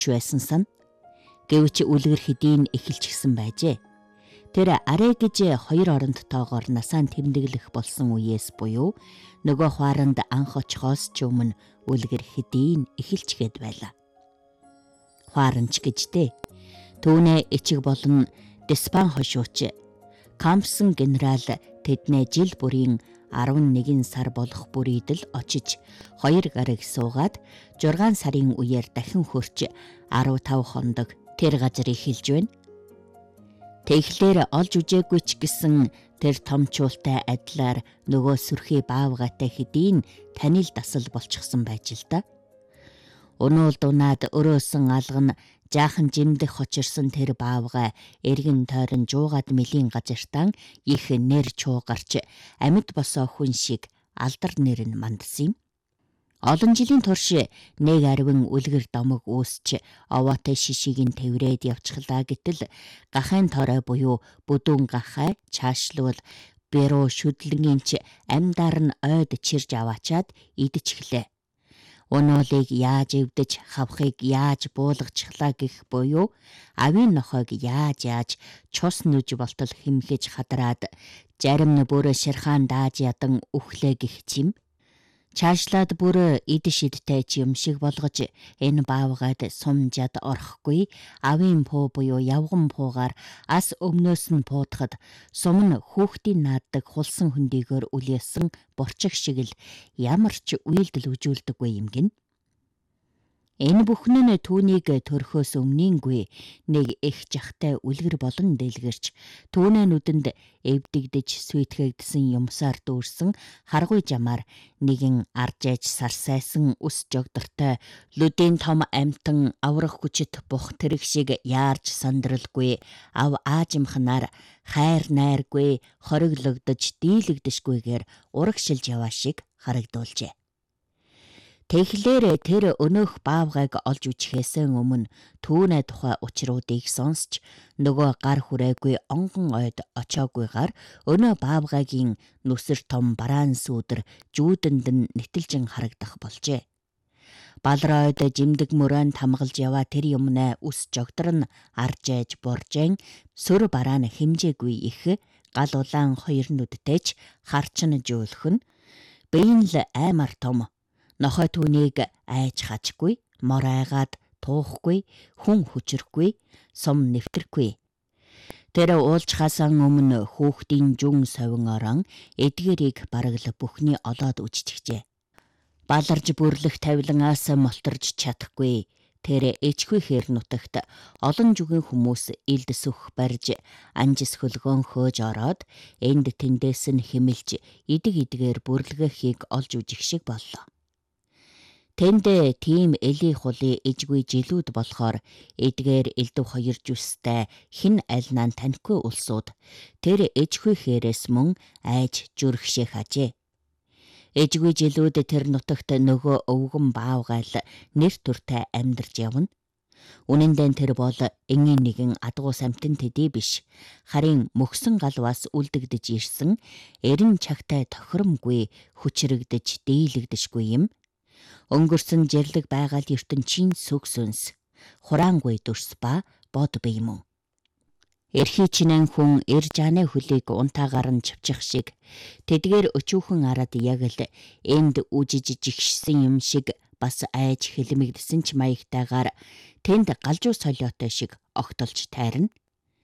байсан сан. Гэвч үлгэр хэдийн эхэлчихсэн байжээ. Тэр арай гэж хоёр орондтойгоор насаан тэмдэглэх болсон үеэс буюу нөгөө хуаранд анх очихоос ч өмнө үлгэр хэдийн эхэлчгээд байлаа. Хуаранч гэжтэй. Түүнээ ичиг болон Деспан хошууч Кампсон генерал тэднээ жил бүрийн 11 сар болох бүрийдэл очиж 2 гараг суугаад 6 сарын үеэр дахин хөрч 15 хондог тэр газрыг хэлж байна. Тэгэхлээр олж үжээгүй ч гэсэн тэр томчуултай адилаар нөгөө сүрхий баавгатай хэдийн танил дасал болчихсон байж л да. Өнөөл дунаад өрөөсөн алган жаахан жимдэх хочирсан тэр баавгай эргэн тойрон жуугаад мэлийн газартан их нэр чуугарч амьд босоо хүн шиг алдар нэр нь мандсан юм. Олон жилийн турш нэг арвин үлгэр домог үүсч овоотой шишиг нь тэврээд явчихлаа гэтэл гахайн торой буюу бүдүүн гахай чаашлуул бэрөө шүдлэнгийн ч амьдаар нь ойд чирж аваачаад идчихлээ. Өнөөлийг яаж эвдэж хавхыг яаж буулгачихлаа гэх буюу авийн нохойг яаж чус нүж болтол химхэж хадраад зарим нь бүр ширхаан дааж ядан үхлээ гэх чим. Чаашлаад бүр эд шидтэй ч юм шиг болгож энэ баавгайд сумжаад орохгүй авийн пуу буюу явган пуугаар ас өмнөөс нь пуудахад сум нь хүүхдийн нааддаг хулсан хөндийгөр үлээсэн борчиг шиг л ямар ч үйлдэл үжүүлдэггүй юм гин. Энэ бүхэн нь түүнийг төрхөөс өмнөнгүй нэг их жахтай үлгэр болон дэлгэрч түүнээ нүдэнд эвдэгдэж сүйтгэгдсэн юмсаар дүүрсэн харгуй жамаар нэгэн аржээж сарсайсан ус жогдортой лүдийн том амтан аврах хүчит бух тэрэг шиг яарч сандралгүй ав аажимхнаар хайр найргүй хориглогдож дийлэгдэшгүйгээр урагшилж яваа шиг харагдуулжээ. Тэгэхлээр тэр өнөөх баавгайг олж үжихээс өмнө түүнээ тухай учруудыг сонсч нөгөө гар хүрээгүй онгон ойд очоогүйгаар өнөө баавгайгийн нүсэр том бараан сүүдэр жүүдэнд нь нэтэлжин харагдах болжээ. Балройд жимдэг мөрөнд хамгалж яваа тэр юмнаа ус жогдор нь аржээж боржэн сүр бараа нь хэмжээгүй их гал улаан хоёр нүдтэй ч харчин жөөлхөн биен л аймар том. Нохой түүнийг айж хачгүй, мор айгаад туухгүй, хүн хүчрэхгүй, сум нэвтэрхгүй. Тэр уулзхаасан өмнө хүүхдийн жүн совин орон эдгэрийг бараг л бүхний олоод үжчихжээ. Баларж бүрлэх тавилангаас молторж чадахгүй. Тэр ичгүй хэр нутагт олон жүгийн хүмүүс илд сүх барьж анжис хөлгөөн хөөж ороод энд тэндээс нь химэлж эдгээр бүрлгэхийг олж үжих шиг боллоо. Тэнд тийм эли хули ижгүй жилүүд болохоор эдгээр элдв хоёр жүстэй хин альнаа танихгүй улсууд тэр ижгүй хээрээс мөн айж зүрхшээ хажээ. Ижгүй жилүүд тэр нутагт нөгөө өвгөн баавгайл нэр төртэй амьдарч явна. Үнэн дээр тэр бол энгийн нэгэн адгуу самтэн төдий биш. Харин мөхсөн галваас үлдэгдэж ирсэн эрен чагтай тохиромгүй хүчрэгдэж дийлэгдэшгүй юм. Өнгөрсөн жирлэг байгаль ертөнцийн сүг сүнс хураангүй дүрс ба бод бие мөн. Эрхий чинэн хүн эр жааны хөлийг унтаагаар нь чавчих шиг тэдгээр өчүүхэн арад яг л энд үжиж жигшсэн юм шиг бас айж хэлмэгдсэн ч маягтайгаар тэнд галжуу солиотой шиг огтолж тайрна.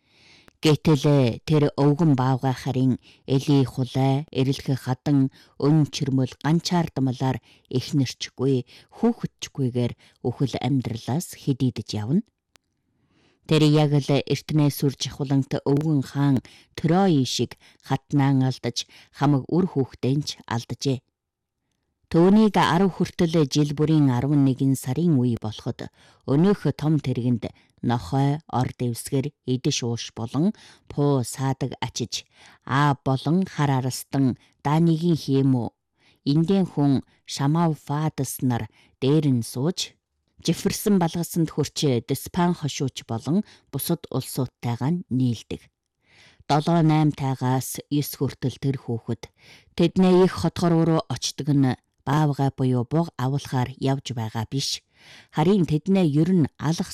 Гэтэл тэр өвгөн баавгай харин эли хулай эрэлхэх хадан өн чирмөл ганчаардмалаар ихнэрчгүй хүүхэдчгүйгээр үхэл амьдралаас хэдийдэж явна. Тэр яг л эртнээ сүр жахулант өвгөн хаан Трой шиг хатнаан алдаж хамаг үр хүүхдэнч алджээ. Төвнийг 10 хүртэл жил бүрийн 11 сарын үе болоход өнөөх том тэргэнд нохой ор дэвсгэр эдэш ууш болон пуу саадаг ачиж болон хар арастан даанигийн хиймүү эндэн хүн шамав фадас нар дээр нь сууж жиферсэн балгасанд хөрч Деспан хошууч болон бусад улсуудтайгаа нийлдэг. 7-8 тагаас 9 хүртэл тэр хүүхэд тэдний их хотгор руу очдог нь баавгай буюу буг авуулахаар явж байгаа биш. Харин тэднээ ер нь алах